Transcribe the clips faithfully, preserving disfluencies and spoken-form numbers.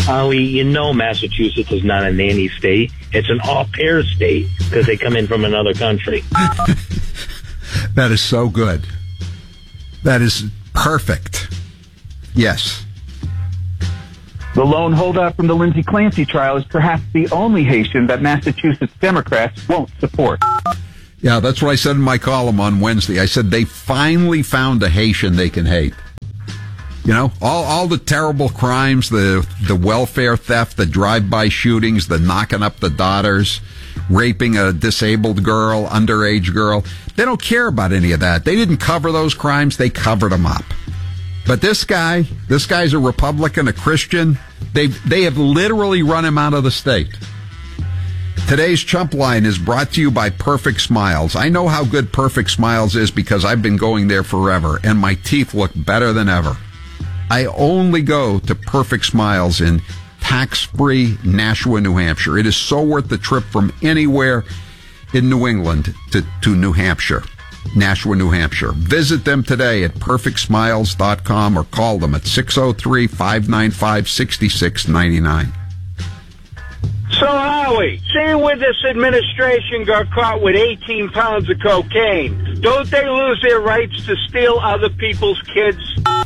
Howie, you know Massachusetts is not a nanny state. It's an au pair state because they come in from another country. That is so good. That is perfect. Yes. The lone holdout from the Lindsay Clancy trial is perhaps the only Haitian that Massachusetts Democrats won't support. Yeah, that's what I said in my column on Wednesday. I said they finally found a Haitian they can hate. You know, all all the terrible crimes, the the welfare theft, the drive-by shootings, the knocking up the daughters, raping a disabled girl, underage girl. They don't care about any of that. They didn't cover those crimes. They covered them up. But this guy, this guy's a Republican, a Christian. They they have literally run him out of the state. Today's Chump Line is brought to you by Perfect Smiles. I know how good Perfect Smiles is because I've been going there forever, and my teeth look better than ever. I only go to Perfect Smiles in tax-free Nashua, New Hampshire. It is so worth the trip from anywhere in New England to, to New Hampshire, Nashua, New Hampshire. Visit them today at perfect smiles dot com or call them at six oh three, five nine five, six six nine nine. So, Howie, seeing when this administration got caught with eighteen pounds of cocaine, don't they lose their rights to steal other people's kids?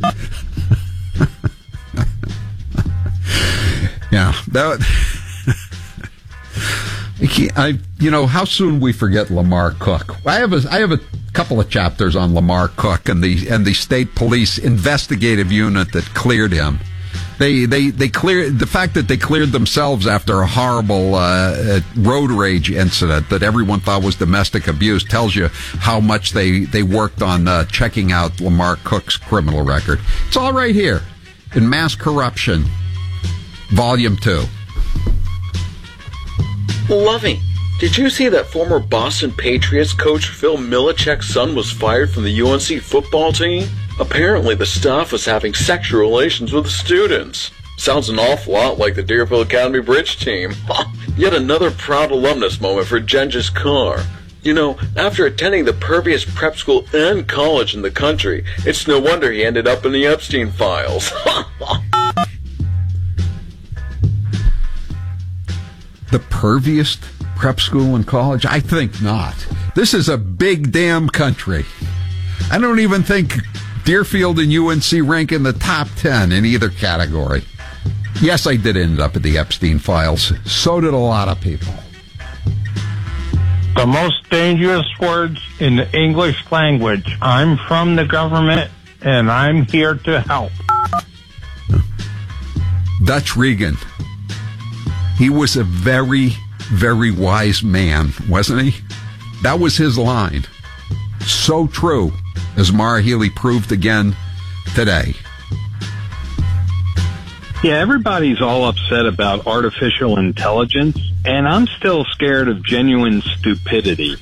Yeah, that. I, you know, how soon we forget Lamar Cook. I have a, I have a couple of chapters on Lamar Cook and the and the state police investigative unit that cleared him. They they they cleared the fact that they cleared themselves after a horrible uh, road rage incident that everyone thought was domestic abuse tells you how much they they worked on uh, checking out Lamar Cook's criminal record. It's all right here in Mass Corruption, Volume Two. Lovey, did you see that former Boston Patriots coach Phil Milicek's son was fired from the U N C football team? Apparently the staff was having sexual relations with the students. Sounds an awful lot like the Deerfield Academy Bridge team. Yet another proud alumnus moment for Genghis Carr. You know, after attending the perviest prep school and college in the country, it's no wonder he ended up in the Epstein files. The perviest prep school and college? I think not. This is a big damn country. I don't even think Deerfield and U N C rank in the top ten in either category. Yes, I did end up at the Epstein files. So did a lot of people. The most dangerous words in the English language. I'm from the government, and I'm here to help. Dutch Regan. He was a very, very wise man, wasn't he? That was his line. So true, as Maura Healey proved again today. Yeah, everybody's all upset about artificial intelligence, and I'm still scared of genuine stupidity.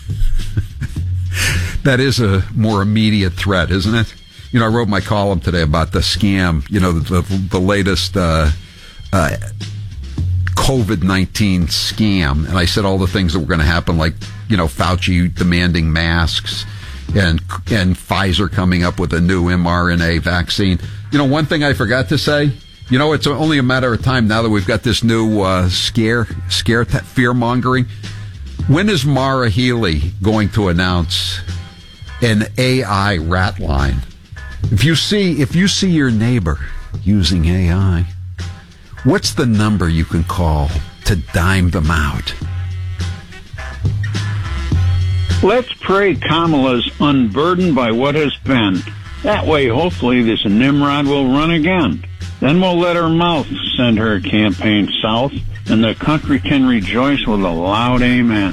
That is a more immediate threat, isn't it? You know, I wrote my column today about the scam, you know, the, the, the latest uh, uh, COVID nineteen scam. And I said all the things that were going to happen, like, you know, Fauci demanding masks and and Pfizer coming up with a new mRNA vaccine. You know, one thing I forgot to say, you know, it's only a matter of time now that we've got this new uh, scare, scare, t- fear-mongering. When is Maura Healey going to announce an A I rat line? If you see, if you see your neighbor using A I, what's the number you can call to dime them out? Let's pray Kamala's unburdened by what has been. That way, hopefully, this Nimrod will run again. Then we'll let her mouth send her campaign south, and the country can rejoice with a loud amen.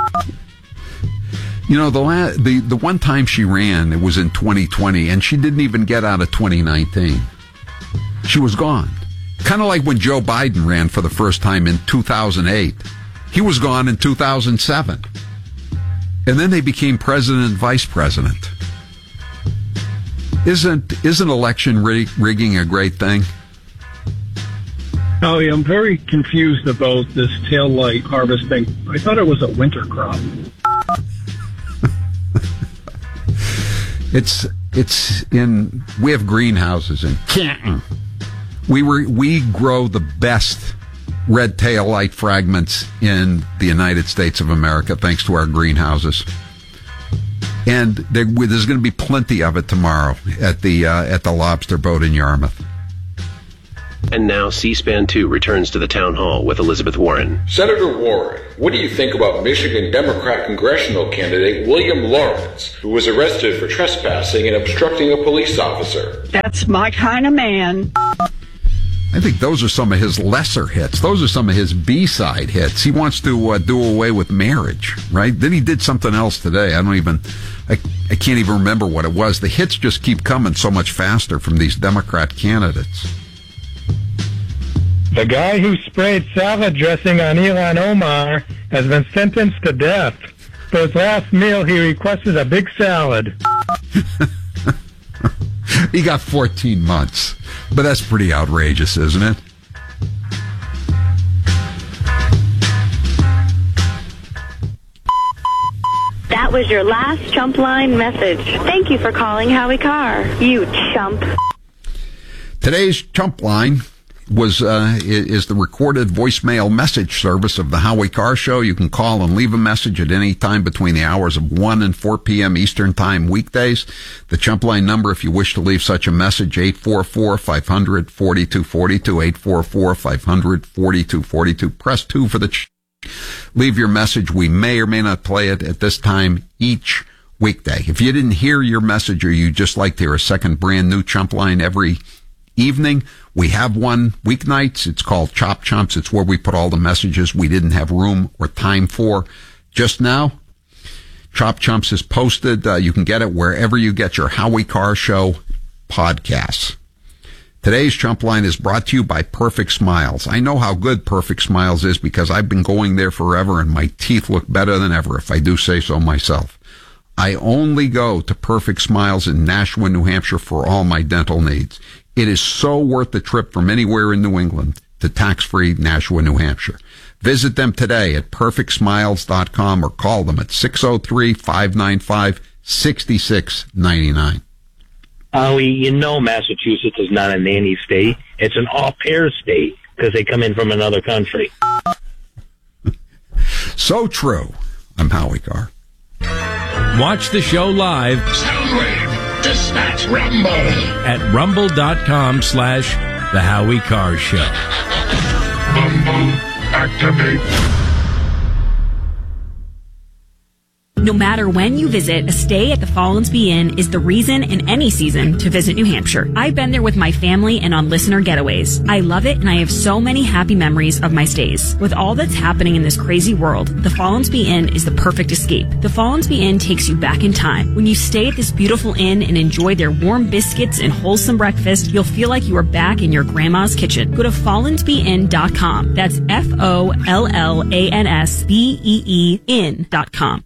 You know, the, la- the the one time she ran, it was in twenty twenty, and she didn't even get out of twenty nineteen. She was gone. Kind of like when Joe Biden ran for the first time in two thousand eight. He was gone in two thousand seven. And then they became president and vice president. Isn't isn't election rig- rigging a great thing? Oh, yeah, I'm very confused about this tail light harvesting. I thought it was a winter crop. It's it's in, we have greenhouses in Canton. We were we grow the best red tail light fragments in the United States of America, thanks to our greenhouses. And there, there's going to be plenty of it tomorrow at the uh, at the Lobster Boat in Yarmouth. And now C-SPAN two returns to the town hall with Elizabeth Warren. Senator Warren, what do you think about Michigan Democrat congressional candidate William Lawrence, who was arrested for trespassing and obstructing a police officer? That's my kind of man. I think those are some of his lesser hits. Those are some of his B-side hits. He wants to uh, do away with marriage, right? Then he did something else today. I don't even, I, I can't even remember what it was. The hits just keep coming so much faster from these Democrat candidates. The guy who sprayed salad dressing on Ilhan Omar has been sentenced to death. For his last meal, he requested a big salad. He got fourteen months. But that's pretty outrageous, isn't it? That was your last chump line message. Thank you for calling Howie Carr, you chump. Today's chump line was uh, is the recorded voicemail message service of the Howie Carr Show. You can call and leave a message at any time between the hours of one and four p.m. Eastern Time weekdays. The chump line number, if you wish to leave such a message, eight four four, five hundred, forty-two forty-two, eight four four, five hundred, forty-two forty-two. Press two for the ch- leave your message. We may or may not play it at this time each weekday. If you didn't hear your message or you just like to hear a second brand new chump line every evening, we have one weeknights. It's called Chop Chumps. It's where we put all the messages we didn't have room or time for just now. Chop Chumps is posted. Uh, you can get it wherever you get your Howie Carr Show podcasts. Today's Chump Line is brought to you by Perfect Smiles. I know how good Perfect Smiles is because I've been going there forever and my teeth look better than ever, if I do say so myself. I only go to Perfect Smiles in Nashua, New Hampshire for all my dental needs. It is so worth the trip from anywhere in New England to tax-free Nashua, New Hampshire. Visit them today at perfect smiles dot com or call them at six oh three, five nine five, six six nine nine. Howie, you know Massachusetts is not a nanny state. It's an au pair state because they come in from another country. So true. I'm Howie Carr. Watch the show live. Soundwave. Dispatch Rumble at rumble.com slash The Howie Carr Show. Rumble activate. No matter when you visit, a stay at the Follansbee Inn is the reason in any season to visit New Hampshire. I've been there with my family and on listener getaways. I love it, and I have so many happy memories of my stays. With all that's happening in this crazy world, the Follansbee Inn is the perfect escape. The Follansbee Inn takes you back in time. When you stay at this beautiful inn and enjoy their warm biscuits and wholesome breakfast, you'll feel like you are back in your grandma's kitchen. Go to follansbee inn dot com. That's F O L L A N S B E E inn dot com.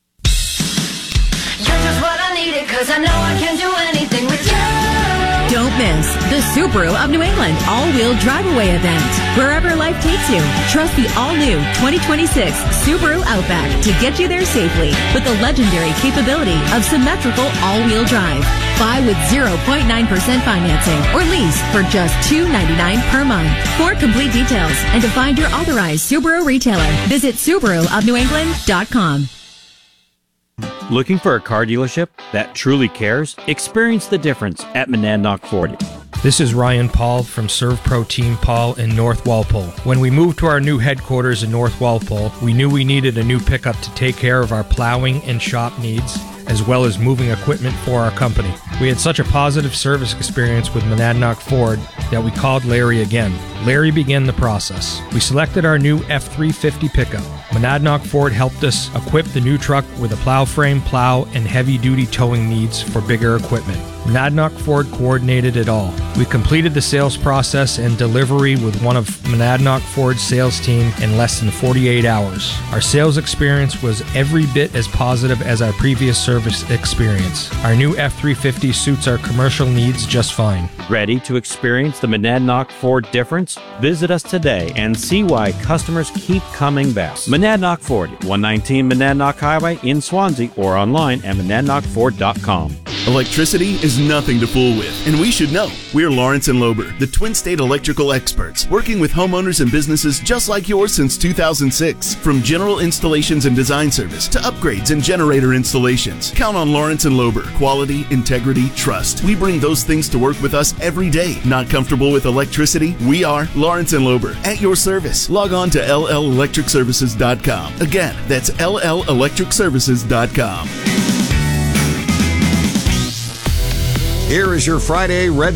Cause I know I can do anything with you. Don't miss the Subaru of New England all-wheel drive-away event. Wherever life takes you, trust the all-new twenty twenty-six Subaru Outback to get you there safely with the legendary capability of symmetrical all-wheel drive. Buy with zero point nine percent financing or lease for just two dollars and ninety-nine cents per month. For complete details and to find your authorized Subaru retailer, visit Subaru of New England dot com. Looking for a car dealership that truly cares? Experience the difference at Monadnock Ford. This is Ryan Paul from ServPro Team Paul in North Walpole. When we moved to our new headquarters in North Walpole, we knew we needed a new pickup to take care of our plowing and shop needs, as well as moving equipment for our company. We had such a positive service experience with Monadnock Ford that we called Larry again. Larry began the process. We selected our new F three fifty pickup. Monadnock Ford helped us equip the new truck with a plow frame, plow, and heavy-duty towing needs for bigger equipment. Monadnock Ford coordinated it all. We completed the sales process and delivery with one of Monadnock Ford's sales team in less than forty-eight hours. Our sales experience was every bit as positive as our previous service experience. Our new F three fifty suits our commercial needs just fine. Ready to experience the Monadnock Ford difference? Visit us today and see why customers keep coming back. Monadnock Ford, one nineteen Monadnock Highway in Swansea, or online at monadnock ford dot com. Electricity is nothing to fool with, and we should know. We're Lawrence and Lober, the Twin State electrical experts, working with homeowners and businesses just like yours since two thousand six. From general installations and design service to upgrades and generator installations, count on Lawrence and Lober. Quality, integrity, trust. We bring those things to work with us every day. Not comfortable with electricity? We are Lawrence and Lober, at your service. Log on to L L electric services dot com. Again, that's L L electric services dot com. Here is your Friday Red